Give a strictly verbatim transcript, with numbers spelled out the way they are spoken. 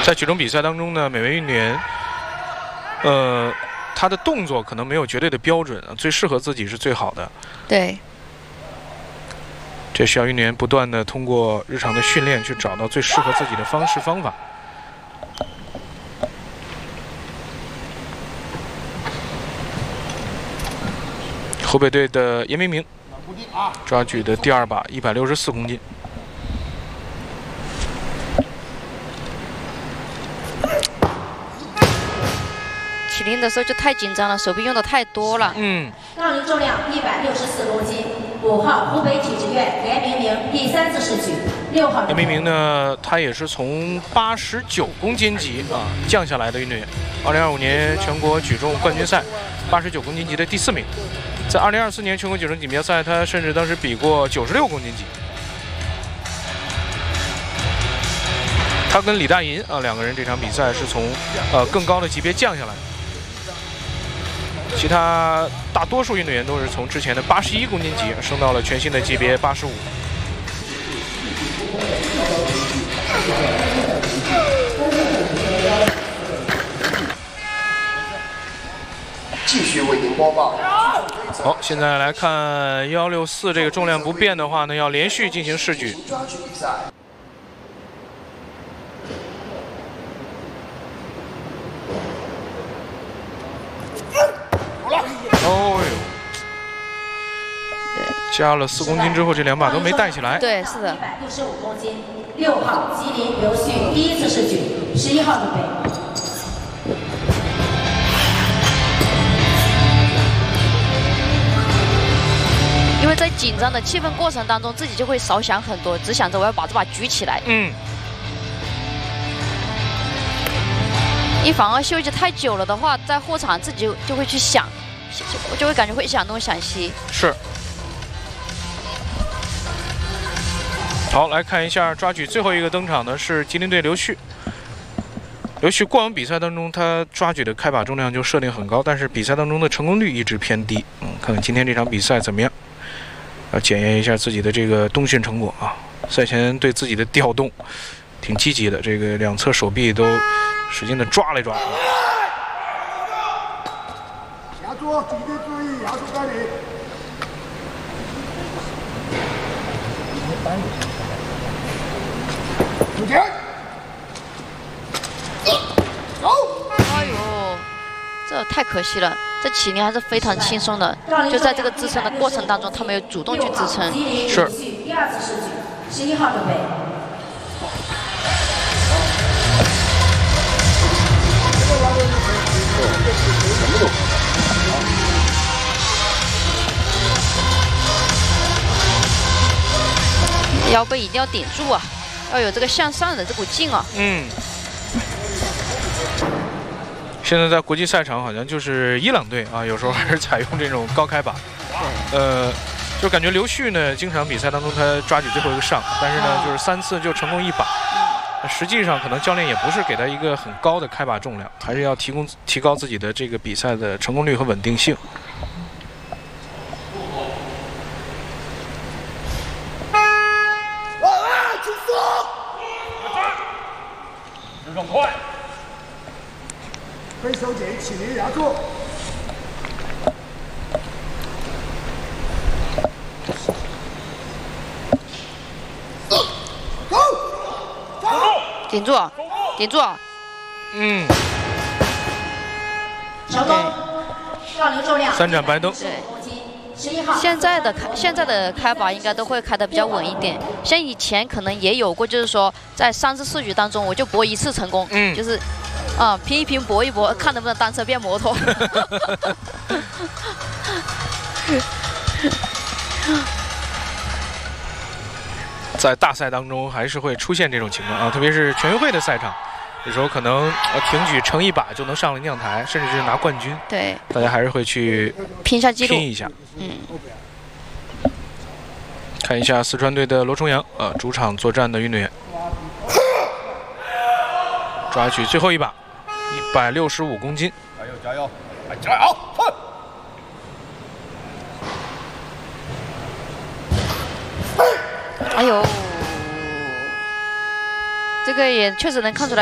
在举重比赛当中呢，每位运动员，呃，他的动作可能没有绝对的标准，最适合自己是最好的。 对。 这需要运动员不断的通过日常的训练去找到最适合自己的方式方法。湖北队的严明明抓举的第二把，一百六十四公斤。 起立的时候就太紧张了，手臂用的太多了。 嗯。 杠铃重量一百六十四公斤，五号湖北体制院严明明第三次试举，六号。 严明明呢，他也是从八十九公斤级啊降下来的运动员。二零二五年全国举重冠军赛，八十九公斤级的第四名。在二零二四年全国举重锦标赛，他甚至当时比过九十六公斤级。他跟李大银啊两个人这场比赛是从呃更高的级别降下来。 其他大多数运动员都是从之前的八十一公斤级升到了全新的级别八十五。 继续为您播报。 好，现在来看幺六四这个重量不变的话呢，要连续进行试举。 抓举比赛。 哦呦，加了四公斤之后，这两把都没带起来。 对，是的。 一百六十五公斤，六号吉林刘旭第一次试举，十一号准备。 因为在紧张的气氛过程当中，自己就会少想很多，只想着我要把这把举起来。 嗯。 一反而休息太久了的话，在后场自己就就会去想。 我就会感觉会想东想西。 是。好，来看一下抓举最后一个登场的是吉林队刘旭。刘旭过往比赛当中，他抓举的开把重量就设定很高，但是比赛当中的成功率一直偏低。嗯，看看今天这场比赛怎么样？要检验一下自己的这个冬训成果啊。赛前对自己的调动挺积极的，这个两侧手臂都使劲的抓了一抓。 压住，记得注意压住杆领。向前。走。 哎呦，这太可惜了。这起立还是非常轻松的，就在这个支撑的过程当中，他没有主动去支撑。 是。 第二次试举，十一号准备。 腰背一定要顶住啊，要有这个向上的这股劲啊。 嗯。现在在国际赛场好像就是伊朗队啊，有时候还是采用这种高开把。呃，就感觉刘旭呢，经常比赛当中他抓举最后一个上，但是呢，就是三次就成功一把。实际上可能教练也不是给他一个很高的开把重量，还是要提供提高自己的这个比赛的成功率和稳定性。 更快， 背手紧，起立压住。 走， 走， 顶住，顶住。 嗯。 成功，杠铃重量三盏白灯。 对。 现在的开现在的开把应该都会开得比较稳一点，像以前可能也有过，就是说在三次试举当中，我就搏一次成功，嗯，就是啊、嗯、拼一拼搏一搏，看能不能单车变摩托。 在大赛当中还是会出现这种情况啊，特别是全运会的赛场，有时候可能呃挺举成一把就能上了亮台，甚至是拿冠军。 对， 大家还是会去拼一下记录， 拼一下。 嗯。 看一下四川队的罗重阳啊、呃，主场作战的运动员，抓举最后一把，一百六十五公斤。 加油加油，来起来啊！哼。 哎呦，这个也确实能看出来。